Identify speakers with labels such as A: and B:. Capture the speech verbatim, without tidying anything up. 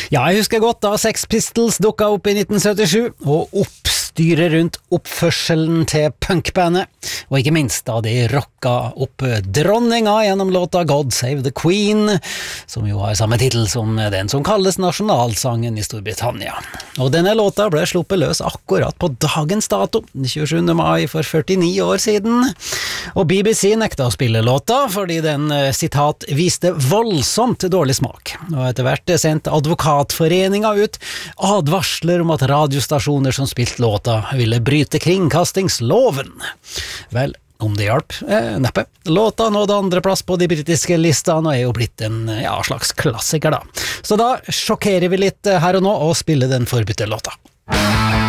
A: Ja, jeg husker godt da Sex Pistols dukket opp i nitten syttisju, og oppstyret rundt oppførselen til punkbandet, og ikke minst da de rocka opp dronninga gjennom låta God Save the Queen, som jo har samme titel som den som kalles nasjonalsangen i Storbritannia. Og denne låta ble sluppet løs akkurat på dagens dato, tjuesjuende mai for førtini år siden, og B B C nekta å spille låta fordi den, sitat, viste voldsomt dårlig smak, og etter hvert sendte advokatforeninga ut advarsler om at radiostasjoner som spilte låta ville bryte kringkastingsloven. Vel, om det hjalp, eh, neppe. Låta nådde andreplass på de britiske listene og er jo blitt en ja, slags klassiker da. Så da sjokkerer vi litt her og nå og spiller den forbudte låta.